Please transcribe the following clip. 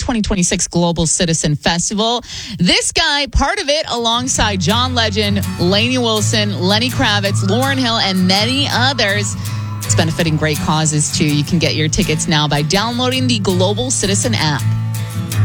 2026 Global Citizen Festival. This guy, part of it alongside John Legend, Lainey Wilson, Lenny Kravitz, Lauryn Hill, and many others. It's benefiting great causes too. You can get your tickets now by downloading the Global Citizen app.